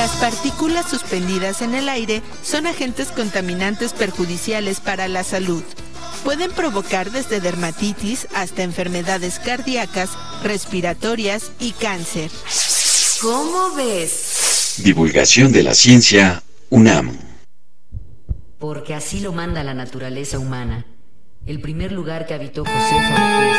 Las partículas suspendidas en el aire son agentes contaminantes perjudiciales para la salud. Pueden provocar desde dermatitis hasta enfermedades cardíacas, respiratorias y cáncer. ¿Cómo ves? Divulgación de la ciencia, UNAM. Porque así lo manda la naturaleza humana. El primer lugar que habitó Josefa